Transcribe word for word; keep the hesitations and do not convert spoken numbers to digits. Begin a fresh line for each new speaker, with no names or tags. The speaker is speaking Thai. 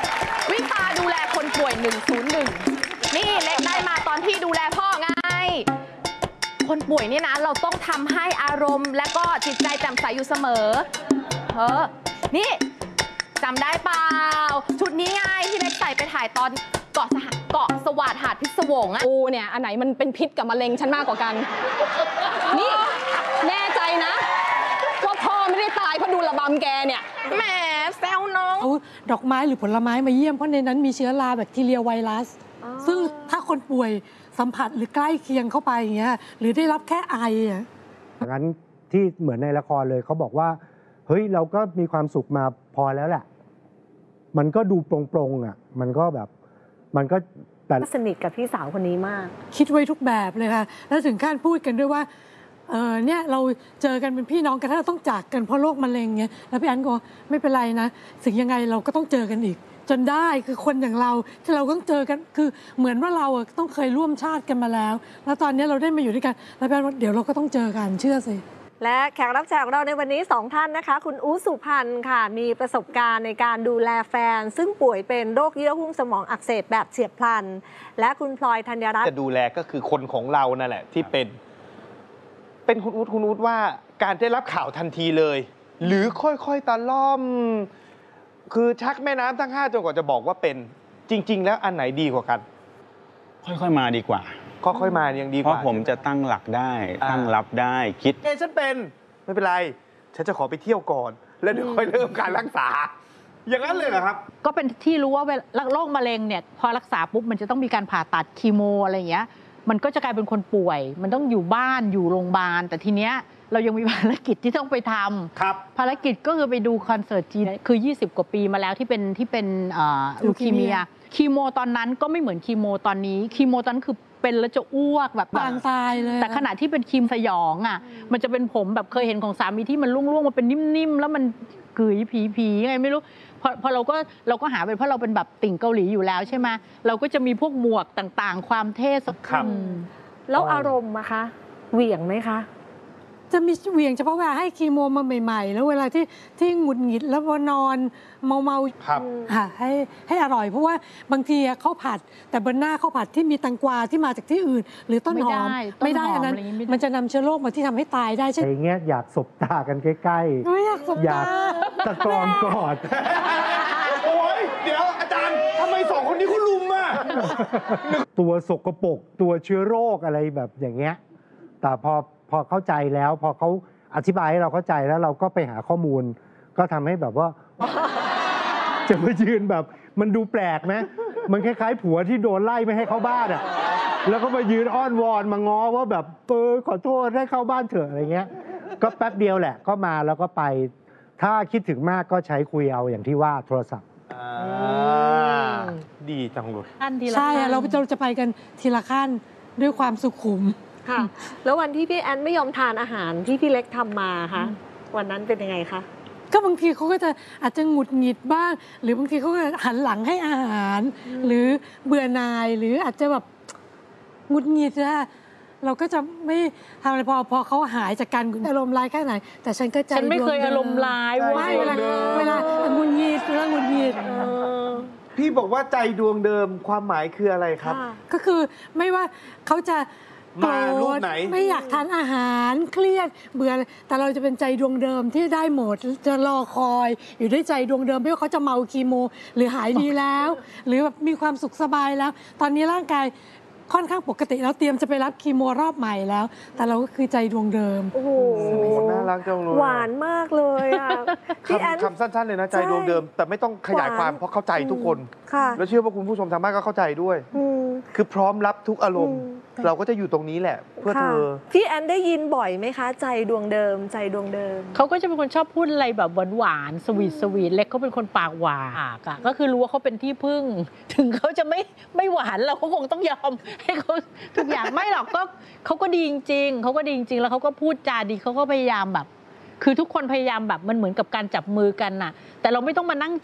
วิชาดูแลคนป่วยหนึ่งศูนย์หนึ่งนี่เล็กได้มาตอนที่ดูแลพ่อไงคนป่วยนี่นะเราต้องทำให้อารมณ์และก็จิตใจแจ่มใสอยู่เสมอเออนี่จำได้เปล่าชุดนี้ไงที่เล็กใส่ไปถ่ายตอนเกาะสหเกาะสวัสดิ์หาดพิศวงอะ
กูเนี่ยอันไหนมันเป็นพิษกับมะเร็งฉันมากกว่ากันนี่แน่ใจนะว่าพ่อไม่ได้ตายเพราะดูระบำแกเนี่ย
แหมแซวน้อง
เอาดอกไม้หรือผลไม้มาเยี่ยมเพราะในนั้นมีเชื้อราแบคทีเรียไวรัสซึ่งถ้าคนป่วยสัมผัสหรือใกล้เคียงเข้าไปอย่างเงี้ยหรือได้รับแค่ไออ่ะ
งั้นที่เหมือนในละครเลยเขาบอกว่าเฮ้ยเราก็มีความสุขมาพอแล้วแหละมันก็ดูโปร่งๆอ่ะมันก็แบบมันก็แต่
สนิทกับพี่สาวคนนี้มาก
คิดไว้ทุกแบบเลยค่ะแล้วถึงขั้นพูดกันด้วยว่าเออเนี่ยเราเจอกันเป็นพี่น้องกันถ้าเราต้องจากกันเพราะโรคมะเร็งเงี้ยแล้วพี่อันก็ไม่เป็นไรนะถึงยังไงเราก็ต้องเจอกันอีกจนได้คือคนอย่างเราที่เราต้องเจอกันคือเหมือนว่าเราต้องเคยร่วมชาติกันมาแล้วแล้วตอนนี้เราได้มาอยู่ด้วยกันแล้วพี่อันว่าเดี๋ยวเราก็ต้องเจอกันเชื่อสิ
และแขกรับเชิญของเราในวันนี้สองท่านนะคะคุณอู๋สุพรรณค่ะมีประสบการณ์ในการดูแลแฟนซึ่งป่วยเป็นโรคเยื่อหุ้มสมองอักเสบแบบเฉียบพลันและคุณพลอยธัญรัตน์
จะดูแลก็คือคนของเรานั่นแหละที่เป็นเป็นคุณอู๊ดคุณอู๊ดว่าการได้รับข่าวทันทีเลยหรือค่อยๆตะล่อมคือชักแม่น้ำทั้งห้าจนกว่าจะบอกว่าเป็นจริงๆแล้วอันไหนดีกว่ากัน
ค่อยๆมาดีกว่า
ค่อยๆมายังดีกว่า
เพราะผมจะตั้งหลักได้ตั้งรับได้คิด
เอ้ฉันเป็นไม่เป็นไรฉันจะขอไปเที่ยวก่อนแล้วเดี๋ยวค่อยเริ่มการรักษาอย่างนั้นเลยเหรอครับ
ก็เป็นที่รู้ว่าโรคมะเร็งเนี่ยพอรักษาปุ๊บมันจะต้องมีการผ่าตัดคีโมอะไรอย่างเงี้ยมันก็จะกลายเป็นคนป่วยมันต้องอยู่บ้านอยู่โรงพยาบาลแต่ทีเนี้ยเรายังมีภารกิจที่ต้องไปทำ
ครับ
ภารกิจก็คือไปดูคอนเสิร์ตจีนคือยี่สิบกว่าปีมาแล้วที่เป็นที่เป็นลูคีเมียคีโมตอนนั้นก็ไม่เหมือนคีโมตอนนี้คีโมตอนนั้นคือเป็นแล้วจะอ้วกแบบ
ปางตายเลย
แต่ขณะที่เป็นคีมสยองอ่ะมันจะเป็นผมแบบเคยเห็นของสามีที่มันร่วงๆมาเป็นนิ่มๆแล้วมันกุ๋ยผีๆไงไม่รู้พอพอเราก็เราก็หาเป็นเพราะเราเป็นแบบติ่งเกาหลีอยู่แล้วใช่ไหมเราก็จะมีพวกหมวกต่างๆความเท่สักค
ำแล้วอารมณ์นะคะเหวี่ยงไหมคะ
จะมีเหวี่ยงเฉพาะเวลาให้คีโมมาใหม่ๆแล้วเวลาที่ที่หงุดหงิดแล้วพอนอนเมาๆ
ครับ
ค่ะให้ให้อร่อยเพราะว่าบางทีข้าวผัดแต่บนหน้าข้าวผัดที่มีแตงกวาที่มาจากที่อื่น หรือต้นหอมไม่ได้อันนั้นมันจะนำเชื้อโรคมาที่ทำให้ตายได้ใช่
ไหมอย่างเงี้ยอยากสบตากันใกล้ๆ
ไม่อยากสบตา
อยากตะกรองกอด
โอ้ยเดี๋ยวอาจารย์ทำไมสองคนนี้เขาลุมอ่ะ
ตัวสกปรกตัวเชื้อโรคอะไรแบบอย่างเงี้ยแต่พอพอเข้าใจแล้วพอเขาอธิบายให้เราเข้าใจแล้วเราก็ไปหาข้อมูลก็ทำให้แบบว่าจะมายืนแบบมันดูแปลกไหมมันคล้ายๆผัวที่โดนไล่ไม่ให้เข้าบ้านอ่ะแล้วก็มายืนอ้อนวอนมาง้อว่าแบบเออขอโทษให้เข้าบ้านเถอะอะไรเงี้ยก็แป๊บเดียวแหละก็มาแล้วก็ไปถ้าคิดถึงมากก็ใช้คุยเอาอย่างที่ว่าโทรศัพท์
ดีจังเลย
ใช่เราจะไปกันทีละขั้นด้วยความสุขุม
ค่ะแล้ววันที่พี่แอนไม่ยอมทานอาหารที่พี่เล็กทำมาคะวันนั้นเป็นยังไงคะ
ก็บางทีเขาก็จะอาจจะหงุดหงิดบ้างหรือบางทีเขาก็หันหลังให้อาหารหรือเบื่อหน่ายหรืออาจจะแบบหงุดหงิดนะเราก็จะไม่ทำอะไรพอพอเขาหายจากการอารมณ์ร้ายแค่ไหนแต่ฉันก็ใจ
ฉันไม่เคยอารมณ์ร้าย
ไม่เวลาเวลาหงุดหงิดเวลาหงุดหงิด
พี่บอกว่าใจดวงเดิมความหมายคืออะไรครับ
ก็คือไม่ว่าเขาจะ
มารูปไหน
ไม่อยากทานอาหารเครียดเบื่อแต่เราจะเป็นใจดวงเดิมที่ได้หมดจะรอคอยอยู่ด้วยใจดวงเดิมไม่ว่าเขาจะเมาคีโมหรือหายดีแล้ว หรือแบบมีความสุขสบายแล้วตอนนี้ร่างกายค่อนข้างปกติแล้วเตรียมจะไปรับคีโมรอบใหม่แล้วแต่เราก็คือใจดวงเดิม
โอ้โห
น่ารักจังเลย
หวานมากเลยอ่ะ
พี่แอนคำสั้นๆเลยนะใจดวงเดิมแต่ไม่ต้องขยายความเพราะเข้าใจทุกคนแล้วเชื่อว่าคุณผู้ชมทางบ้านก็เข้าใจด้วยคือพร้อมรับทุกอารมณ์เราก็จะอยู่ตรงนี้แหละเพื่อเธอ
พี่แอนได้ยินบ่อยไหมคะใจดวงเดิมใจดวงเดิม
เขาก็จะเป็นคนชอบพูดอะไรแบบหวานๆสวีทสวีทเล็กเขาเป็นคนปากหวานอ่ะก็คือรู้ว่าเขาเป็นที่พึ่งถึงเขาจะไม่ไม่หวานเราก็คงต้องยอมให้เขาทุกอย่างไม่หรอกก็เขาก็ดีจริงๆเขาก็ดีจริงๆแล้วเขาก็พูดจาดีเขาก็พยายามแบบคือทุกคนพยายามแบบมันเหมือนกับการจับมือกันน่ะแต่เราไม่ต้องมานั่ง